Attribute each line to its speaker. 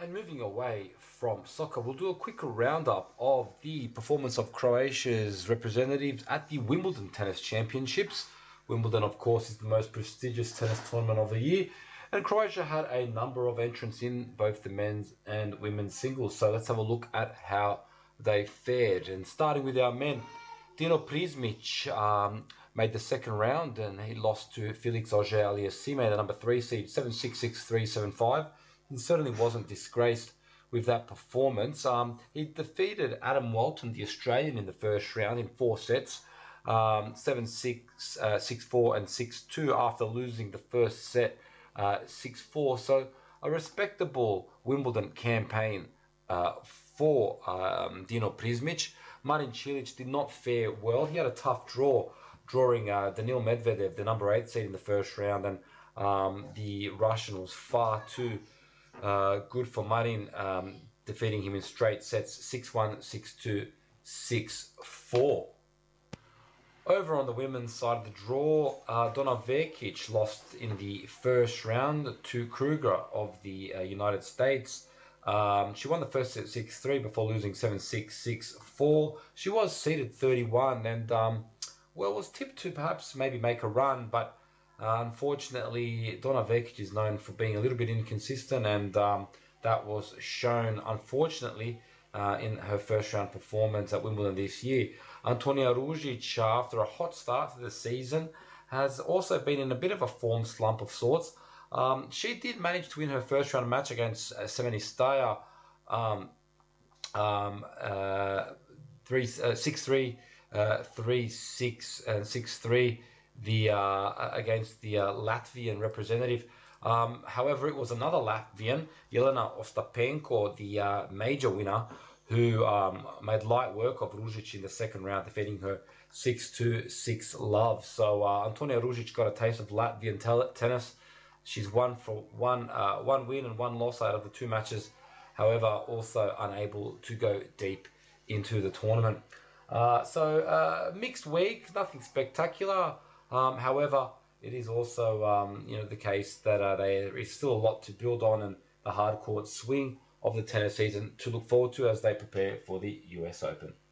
Speaker 1: And moving away from soccer, we'll do a quick roundup of the performance of Croatia's representatives at the Wimbledon Tennis Championships. Wimbledon, of course, is the most prestigious tennis tournament of the year, and Croatia had a number of entrants in both the men's and women's singles. So let's have a look at how they fared. And starting with our men, Dino Prizmic made the second round and he lost to Felix Auger-Aliassime, the number 3 seed, 7-6, 6-3, 7-5. He certainly wasn't disgraced with that performance. He defeated Adam Walton, the Australian, in the first round in 4 sets, 7-6, 6-4 and 6-2 after losing the first set 6-4. So a respectable Wimbledon campaign for Dino Prizmic. Marin Cilic did not fare well. He had a tough drawing Daniil Medvedev, the number 8 seed in the first round, and the Russian was far too good for Marin, defeating him in straight sets 6-1, 6-2, 6-4. Over on the women's side of the draw, Donna Vekic lost in the first round to Kruger of the United States. She won the first set 6-3 before losing 7-6, 6-4. She was seeded 31 and was tipped to perhaps maybe make a run, but unfortunately Donna Vekic is known for being a little bit inconsistent, and that was shown unfortunately in her first round performance at Wimbledon this year. Antonia Ružić, after a hot start to the season, has also been in a bit of a form slump of sorts. She did manage to win her first round match against Semenistaya 6-3, 3-6 and 6-3 against the Latvian representative. However, it was another Latvian, Jelena Ostapenko, the major winner, who made light work of Ružić in the second round, defeating her 6-2, 6-love. So Antonia Ružić got a taste of Latvian tennis. She's one win and 1 loss out of the 2 matches. However, also unable to go deep into the tournament. Mixed week, nothing spectacular. However, it is also the case that there is still a lot to build on, and the hard court swing of the tennis season to look forward to as they prepare for the US Open.